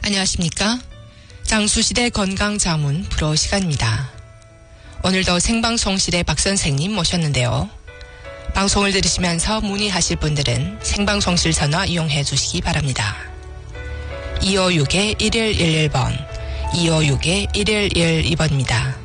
안녕하십니까? 장수시대 건강자문 프로 시간입니다. 오늘도 생방송실에 박 선생님 모셨는데요. 방송을 들으시면서 문의하실 분들은 생방송실 전화 이용해 주시기 바랍니다. 256-1111번, 256-1112번입니다.